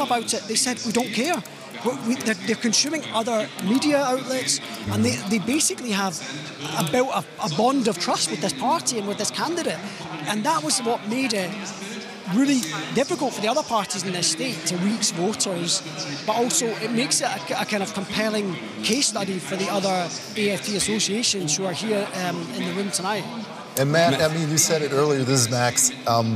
them about it, they said, we don't care. They're consuming other media outlets, and they basically have built a bond of trust with this party and with this candidate. And that was what made it really difficult for the other parties in this state to reach voters, but also it makes it a kind of compelling case study for the other AFD associations who are here in the room tonight. And Matt, I mean, you said it earlier, this is Max.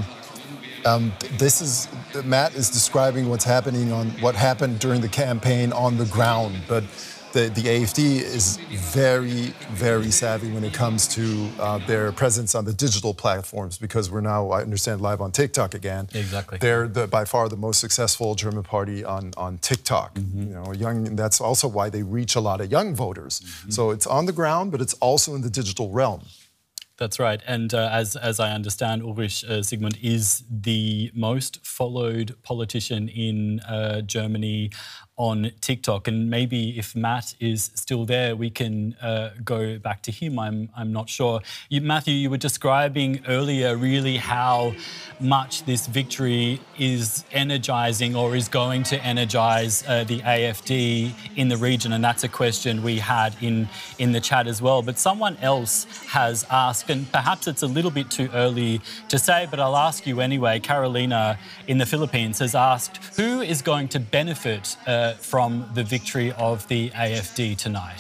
Matt is describing what's happening what happened during the campaign on the ground, but the AFD is very, very savvy when it comes to their presence on the digital platforms, because we're now, I understand, live on TikTok again. Exactly. They're by far the most successful German party on TikTok. You know, and that's also why they reach a lot of young voters. So it's on the ground, but it's also in the digital realm. That's right. And as I understand, Ulrich Sigmund is the most followed politician in Germany on TikTok. And maybe if Matt is still there, we can go back to him. I'm not sure. Matthew, you were describing earlier really how much this victory is energising or is going to energise the AFD in the region. And that's a question we had in the chat as well. But someone else has asked, and perhaps it's a little bit too early to say, but I'll ask you anyway. Carolina in the Philippines has asked, who is going to benefit from the victory of the AFD tonight?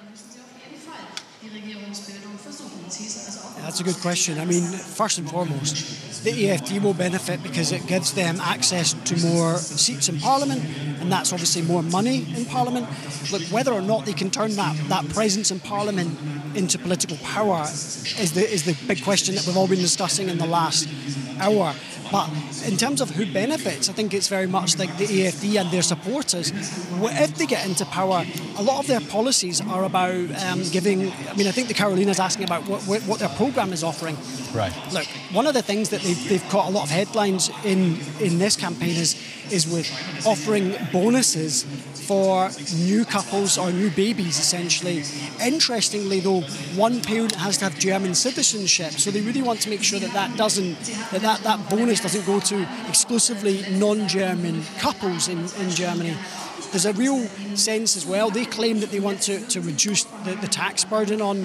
That's a good question. I mean, first and foremost, the AFD will benefit because it gives them access to more seats in Parliament, and that's obviously more money in Parliament. Look, whether or not they can turn that presence in Parliament into political power is the big question that we've all been discussing in the last hour. But in terms of who benefits, I think it's very much like the AFD and their supporters. If they get into power, a lot of their policies are about giving... I mean, I think the Carolina's asking about what their programme is offering. Right. Look, one of the things that they've caught a lot of headlines in this campaign is with offering bonuses for new couples or new babies, essentially. Interestingly, though, one parent has to have German citizenship, so they really want to make sure that bonus doesn't go to exclusively non-German couples in Germany. There's a real sense as well. They claim that they want to reduce the tax burden on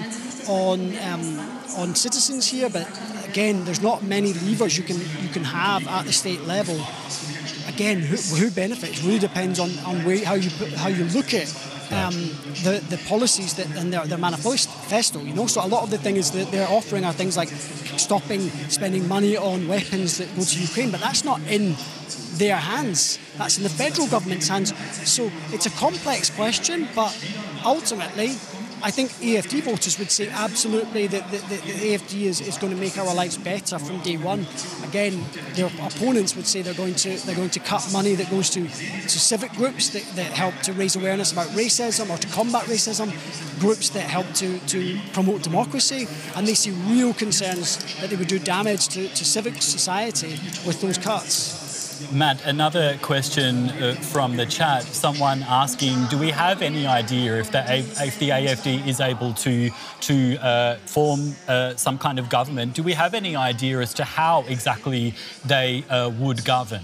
citizens here, but again, there's not many levers you can have at the state level. Again, who benefits really depends on how you look at the policies and their manifesto. You know, so a lot of the things that they're offering are things like stopping spending money on weapons that go to Ukraine, but that's not in their hands. That's in the federal government's hands. So it's a complex question, but ultimately, I think AFD voters would say absolutely that the AFD is going to make our lives better from day one. Again, their opponents would say they're going to cut money that goes to civic groups that help to raise awareness about racism or to combat racism, groups that help to promote democracy, and they see real concerns that they would do damage to civic society with those cuts. Matt, another question from the chat, someone asking, do we have any idea if the AFD is able to form some kind of government? Do we have any idea as to how exactly they would govern?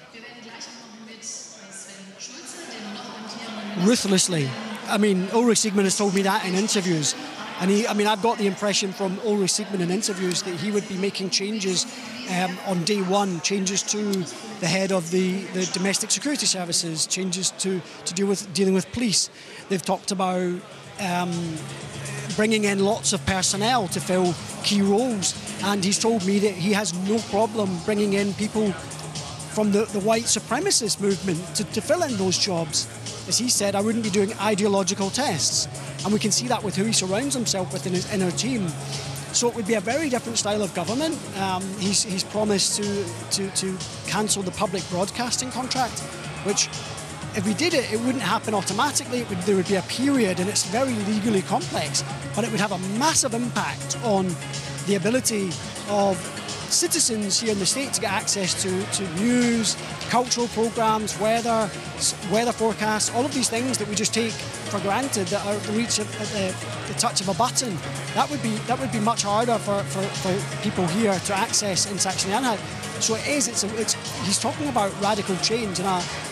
Ruthlessly. I mean, Ulrich Sigmund has told me that in interviews. And I've got the impression from Ulrich Sigmund in interviews that he would be making changes on day one, changes to the head of the domestic security services, changes to dealing with police. They've talked about bringing in lots of personnel to fill key roles, and he's told me that he has no problem bringing in people from the white supremacist movement to fill in those jobs. As he said, I wouldn't be doing ideological tests. And we can see that with who he surrounds himself with in his inner team. So it would be a very different style of government. He's promised to cancel the public broadcasting contract, which, if we did it, it wouldn't happen automatically. There would be a period, and it's very legally complex, but it would have a massive impact on the ability of citizens here in the state to get access to news, cultural programs, weather forecasts, all of these things that we just take for granted that are at the reach of the touch of a button. That would be much harder for people here to access in Saxony-Anhalt. So he's talking about radical change, and